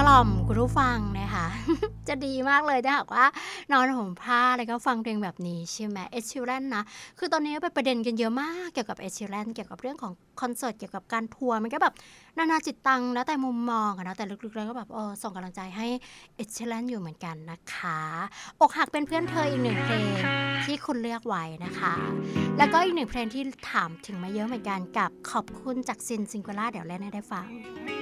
ล่อมคุณผู้ฟังนะคะ จะดีมากเลยถ้าหากว่านอนห่มผ้าแล้วก็ฟังเพลงแบบนี้ใช่ไหม Ed Sheeran นะคือตอนนี้เป็นประเด็นกันเยอะมากเกี่ยวกับ Ed Sheeran เกี่ยวกับเรื่องของคอนเสิร์ตเกี่ยวกับการทัวร์มันก็แบบนานาจิตตังแล้วแต่มุมมองอะนะแต่ลึกๆแล้วก็แบบส่งกำลังใจให้ Ed Sheeran อยู่เหมือนกันนะคะอกหักเป็นเพื่อนเธออีกหนึ่งเพลงที่คุณเลือกไว้นะคะแล้วก็อีกหนึ่งเพลงที่ถามถึงมาเยอะเหมือนกันกับขอบคุณจากซินซิงคูล่าเดี๋ยวเล่นให้ได้ฟัง